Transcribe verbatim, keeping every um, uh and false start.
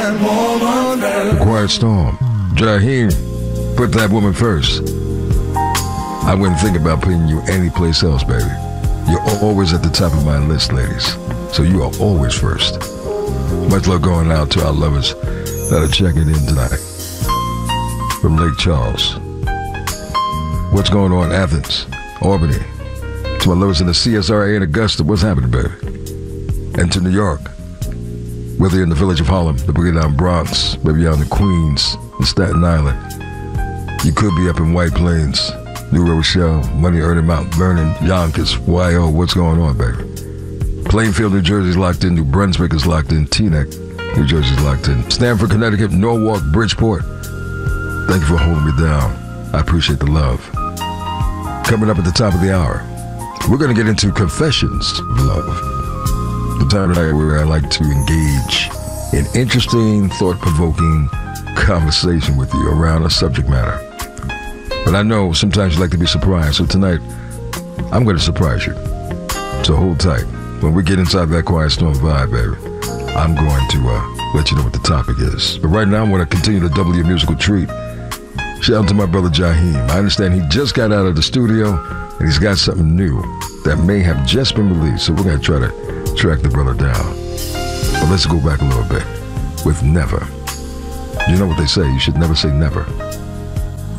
The Quiet Storm. Jaheim, put that woman first. I wouldn't think about putting you anyplace else, baby. You're always at the top of my list, ladies. So you are always first. Much love going out to our lovers that are checking in tonight. From Lake Charles. What's going on, Athens, Albany? To my lovers in the C S R A in Augusta, what's happening, baby? And to New York. Whether you're in the village of Harlem, the Boogie Down Bronx, maybe you're in the Queens, in Staten Island. You could be up in White Plains, New Rochelle, Money Earning, Mount Vernon, Yonkers, Y O. What's going on, baby? Plainfield, New Jersey's locked in. New Brunswick is locked in. Teaneck, New Jersey's locked in. Stamford, Connecticut, Norwalk, Bridgeport. Thank you for holding me down. I appreciate the love. Coming up at the top of the hour, we're going to get into Confessions of Love. The time tonight where I like to engage in interesting, thought-provoking conversation with you around a subject matter. But I know sometimes you like to be surprised, so tonight I'm going to surprise you. So hold tight. When we get inside that Quiet Storm vibe, baby, I'm going to uh, let you know what the topic is. But right now, I'm going to continue to double your musical treat. Shout out to my brother Jaheim. I understand he just got out of the studio and he's got something new that may have just been released. So we're going to try to track the brother down. But let's go back a little bit with Never. You know what they say, you should never say never.